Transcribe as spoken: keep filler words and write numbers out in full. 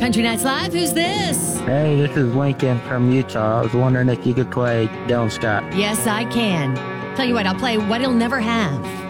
Country Nights Live, who's this? Hey, this is Lincoln from Utah. I was wondering if you could play Don't Stop. Yes, I can. Tell you what, I'll play What He'll Never Have.